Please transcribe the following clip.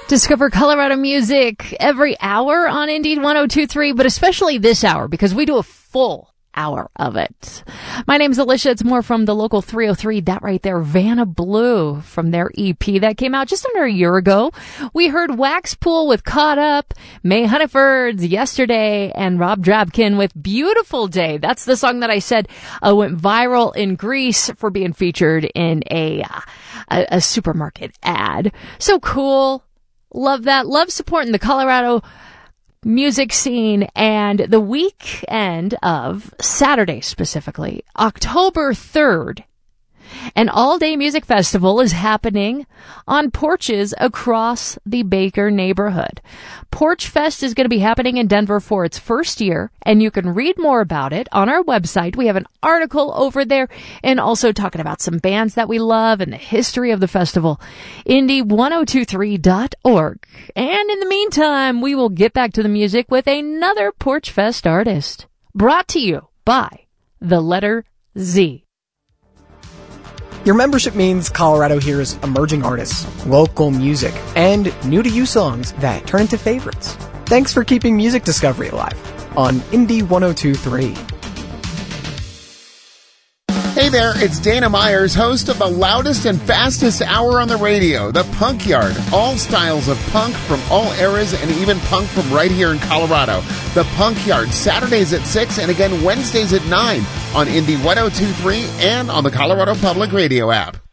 Discover Colorado music every hour on Indeed 102.3, but especially this hour because we do a full hour of it. My name's Alicia. It's more from the local 303. That right there, Vanna Blue from their EP that came out just under a year ago. We heard Waxpool with Caught Up, May Honeyfords Yesterday, and Rob Drabkin with Beautiful Day. That's the song that I said went viral in Greece for being featured in a supermarket ad. So cool. Love that. Love supporting the Colorado music scene. And the weekend of Saturday, specifically, October 3rd, an all-day music festival is happening on porches across the Baker neighborhood. Porch Fest is going to be happening in Denver for its first year, and you can read more about it on our website. We have an article over there and also talking about some bands that we love and the history of the festival, indie1023.org. And in the meantime, we will get back to the music with another Porch Fest artist, brought to you by the letter Z. Your membership means Colorado hears emerging artists, local music, and new-to-you songs that turn into favorites. Thanks for keeping music discovery alive on Indie 102.3. Hey there, it's Dana Myers, host of the loudest and fastest hour on the radio, The Punk Yard. All styles of punk from all eras and even punk from right here in Colorado. The Punk Yard, Saturdays at 6 and again Wednesdays at 9 on Indie 102.3 and on the Colorado Public Radio app.